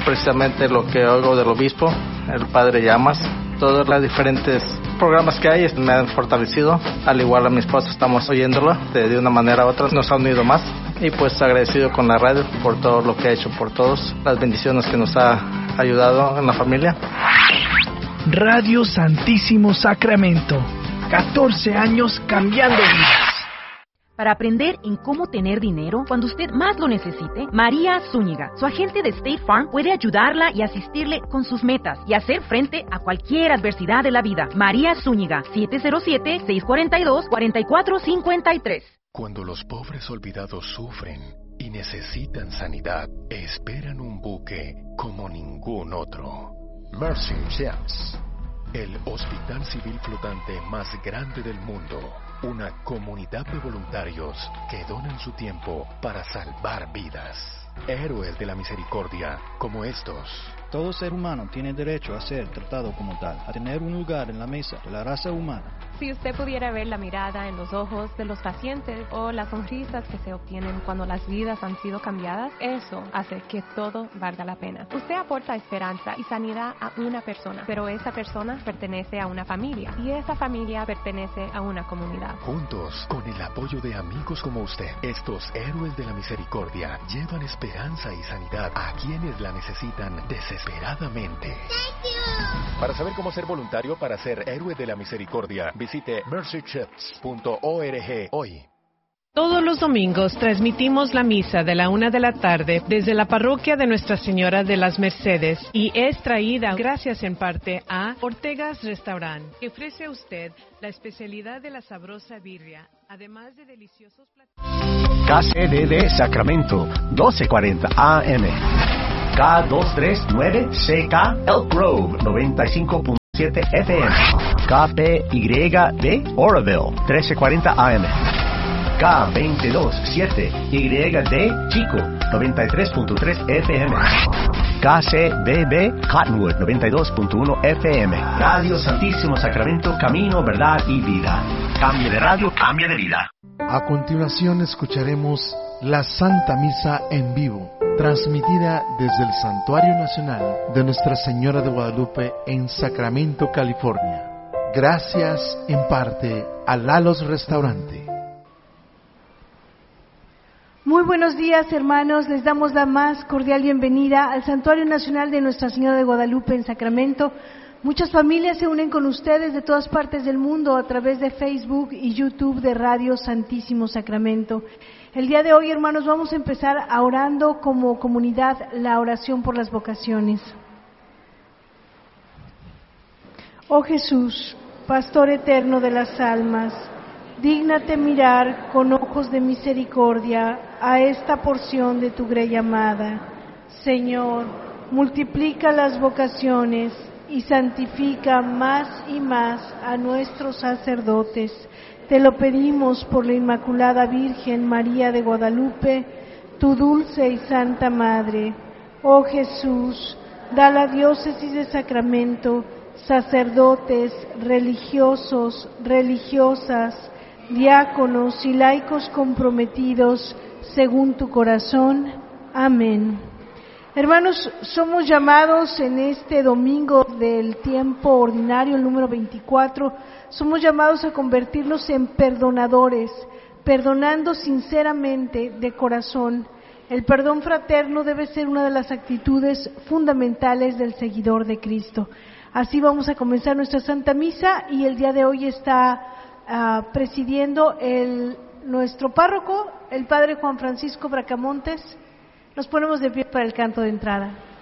precisamente lo que oigo del obispo, el padre Llamas. Todos los diferentes programas que hay me han fortalecido, al igual a mi esposa estamos oyéndolo de una manera u otra, nos ha unido más, y pues agradecido con la radio por todo lo que ha hecho por todos, las bendiciones que nos ha ayudado en la familia. Radio Santísimo Sacramento, 14 años cambiando vidas. Para aprender en cómo tener dinero cuando usted más lo necesite, María Zúñiga, su agente de State Farm, puede ayudarla y asistirle con sus metas y hacer frente a cualquier adversidad de la vida. María Zúñiga, 707-642-4453. Cuando los pobres olvidados sufren y necesitan sanidad, esperan un buque como ningún otro. Mercy Ships, el hospital civil flotante más grande del mundo. Una comunidad de voluntarios que donan su tiempo para salvar vidas. Héroes de la misericordia como estos. Todo ser humano tiene derecho a ser tratado como tal, a tener un lugar en la mesa de la raza humana. Si usted pudiera ver la mirada en los ojos de los pacientes o las sonrisas que se obtienen cuando las vidas han sido cambiadas, eso hace que todo valga la pena. Usted aporta esperanza y sanidad a una persona, pero esa persona pertenece a una familia y esa familia pertenece a una comunidad. Juntos, con el apoyo de amigos como usted, estos héroes de la misericordia llevan esperanza y sanidad a quienes la necesitan desesperadamente. Para saber cómo ser voluntario para ser héroe de la misericordia, visite mercychips.org hoy. Todos los domingos transmitimos la misa de la 1 de la tarde desde la parroquia de Nuestra Señora de las Mercedes y es traída gracias en parte a Ortega's Restaurant, que ofrece a usted la especialidad de la sabrosa birria, además de deliciosos platillos. KCDD Sacramento, 1240 AM. K239CK Elk Grove, 95.7 FM. KPYD Oroville, 1340 AM. K227YD Chico, 93.3 FM. KCBB Cottonwood, 92.1 FM. Radio Santísimo Sacramento, camino, verdad y vida. Cambio de radio, cambio de vida. A continuación escucharemos la Santa Misa en vivo, transmitida desde el Santuario Nacional de Nuestra Señora de Guadalupe en Sacramento, California. Gracias en parte a Lalo's Restaurante. Muy buenos días, hermanos. Les damos la más cordial bienvenida al Santuario Nacional de Nuestra Señora de Guadalupe en Sacramento. Muchas familias se unen con ustedes de todas partes del mundo a través de Facebook y YouTube de Radio Santísimo Sacramento. El día de hoy, hermanos, vamos a empezar orando como comunidad la oración por las vocaciones. Oh Jesús, Pastor eterno de las almas, dígnate mirar con ojos de misericordia a esta porción de tu grey amada. Señor, multiplica las vocaciones y santifica más y más a nuestros sacerdotes. Te lo pedimos por la Inmaculada Virgen María de Guadalupe, tu dulce y santa Madre. Oh Jesús, da a la diócesis de Sacramento sacerdotes, religiosos, religiosas, diáconos y laicos comprometidos según tu corazón. Amén. Hermanos, somos llamados en este domingo del tiempo ordinario, el número 24, somos llamados a convertirnos en perdonadores, perdonando sinceramente de corazón. El perdón fraterno debe ser una de las actitudes fundamentales del seguidor de Cristo. Así vamos a comenzar nuestra Santa Misa y el día de hoy está presidiendo nuestro párroco, el Padre Juan Francisco Bracamontes. Nos ponemos de pie para el canto de entrada.